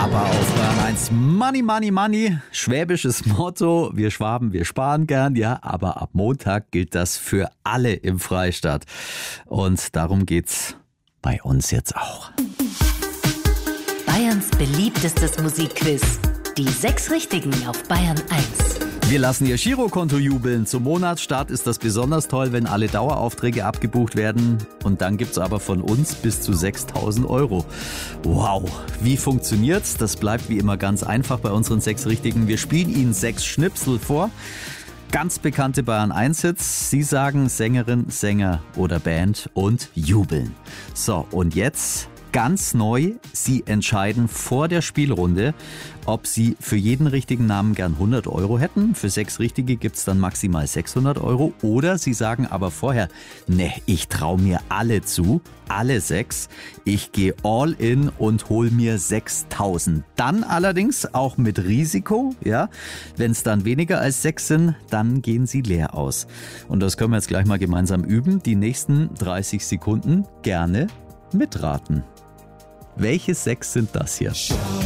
Aber auf Bayern 1 Money, Money, Money. Schwäbisches Motto. Wir Schwaben, wir sparen gern, ja. Aber ab Montag gilt das für alle im Freistaat. Und darum geht's bei uns jetzt auch. Bayerns beliebtestes Musikquiz. Die 6 Richtigen auf Bayern 1. Wir lassen Ihr Girokonto jubeln. Zum Monatsstart ist das besonders toll, wenn alle Daueraufträge abgebucht werden. Und dann gibt's aber von uns bis zu 6.000 Euro. Wow, wie funktioniert's? Das bleibt wie immer ganz einfach bei unseren 6 Richtigen. Wir spielen Ihnen 6 Schnipsel vor. Ganz bekannte Bayern 1-Hits. Sie sagen Sängerin, Sänger oder Band und jubeln. So, und jetzt ganz neu, Sie entscheiden vor der Spielrunde, ob Sie für jeden richtigen Namen gern 100 Euro hätten. Für 6 Richtige gibt's dann maximal 600 Euro. Oder Sie sagen aber vorher, ne, ich traue mir alle zu, alle 6. Ich gehe all in und hol mir 6.000. Dann allerdings auch mit Risiko, ja. Wenn es dann weniger als 6 sind, dann gehen Sie leer aus. Und das können wir jetzt gleich mal gemeinsam üben. Die nächsten 30 Sekunden gerne mitraten. Welche 6 sind das hier?